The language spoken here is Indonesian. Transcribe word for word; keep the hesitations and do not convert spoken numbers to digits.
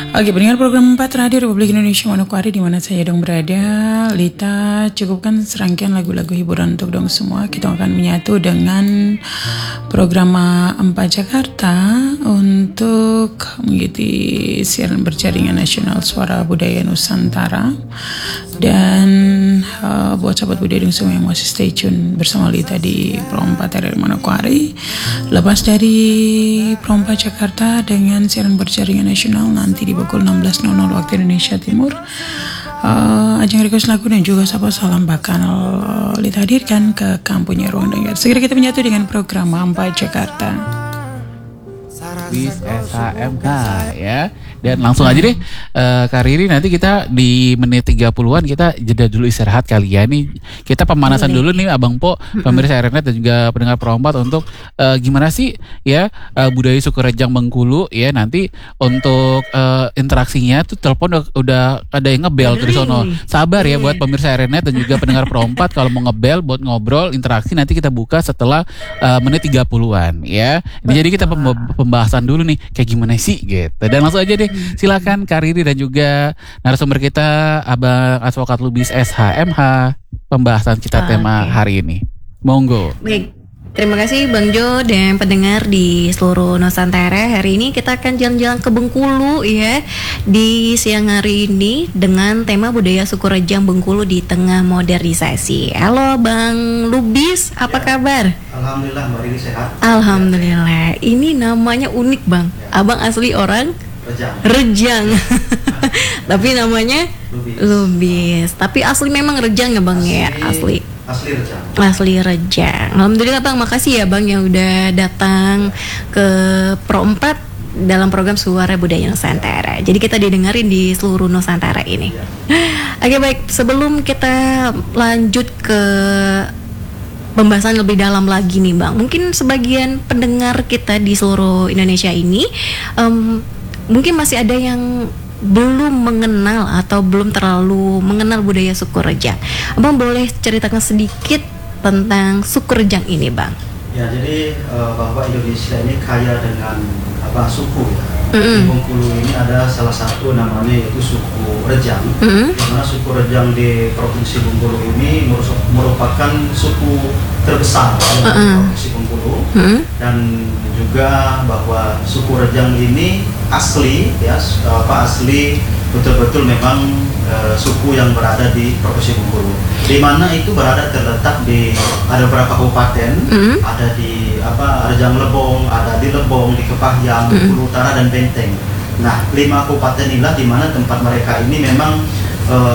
Oke, pendengar program empat Radio Republik Indonesia Manokwari di mana saya dong berada. Lita, cukupkan serangkaian lagu-lagu hiburan untuk dong semua. Kita akan menyatu dengan program empat Jakarta untuk mengikuti siaran berjaringan nasional Suara Budaya Nusantara. Dan uh, buat sahabat budaya dong semua yang masih stay tune bersama Lita di Pro empat R R Manokwari. Lepas dari Pro empat Jakarta dengan siaran berjaringan nasional nanti di pukul enam belas waktu Indonesia Timur, uh, ajang request lagu dan juga sapa salam bakal uh, Lita hadirkan ke kampungnya ruang dengar. Segera kita menyatu dengan program empat Jakarta Bis S H M K ya. Dan langsung aja deh uh, Kak Riri, nanti kita di menit tiga puluhan kita jeda dulu istirahat kali ya. Nih kita pemanasan dulu nih Abang Po, pemirsa R N Net dan juga pendengar Pro empat untuk uh, gimana sih ya uh, budaya suku Rejang Bengkulu ya. Nanti untuk uh, interaksinya tuh telepon udah, udah ada yang ngebel tuh di sono. Sabar ya buat pemirsa R N Net dan juga pendengar Pro empat, kalau mau ngebel buat ngobrol interaksi nanti kita buka setelah uh, menit tiga puluhan ya. Ini jadi kita pembahasan dulu nih kayak gimana sih gitu. Dan langsung aja deh, silakan Kak Riri dan juga narasumber kita Abang Advokat Lubis S H M H, pembahasan kita okay. tema hari ini. Monggo. Baik, terima kasih Bang Jo dan pendengar di seluruh Nusantara. Hari ini kita akan jalan-jalan ke Bengkulu ya, di siang hari ini dengan tema budaya suku Rejang Bengkulu di tengah modernisasi. Halo Bang Lubis, apa ya. kabar? Alhamdulillah Mbak Riri sehat. Alhamdulillah. Ini namanya unik Bang. Ya. Abang asli orang Rejang. Rejang. Tapi namanya Lubis. Lubis. Tapi asli memang Rejang ya Bang asli, ya? Asli. Asli Rejang. Asli Rejang. Alhamdulillah Bang, makasih ya Bang yang udah datang ke Pro empat dalam program Suara Budaya Nusantara. Jadi kita didengarin di seluruh Nusantara ini. Ya. Oke baik, sebelum kita lanjut ke pembahasan lebih dalam lagi nih Bang, mungkin sebagian pendengar kita di seluruh Indonesia ini um, mungkin masih ada yang belum mengenal atau belum terlalu mengenal budaya suku Rejang. Abang boleh ceritakan sedikit tentang suku Rejang ini Bang? Ya, jadi uh, bahwa Indonesia ini kaya dengan apa suku ya. Mm-hmm. Di Bengkulu ini ada salah satu namanya yaitu suku Rejang. Mm-hmm. Karena suku Rejang di Provinsi Bengkulu ini merupakan suku terbesar di mm-hmm. Provinsi Bengkulu. Mm-hmm. Dan juga bahwa suku Rejang ini asli ya apa asli betul-betul memang e, suku yang berada di Provinsi Bengkulu. Di mana itu berada terletak di ada beberapa kabupaten, mm-hmm. ada di apa Rejang Lebong, ada di Lebong, di Kepahyang, mm-hmm. Bengkulu Utara dan Benteng. Nah, lima kabupaten inilah di mana tempat mereka ini memang e,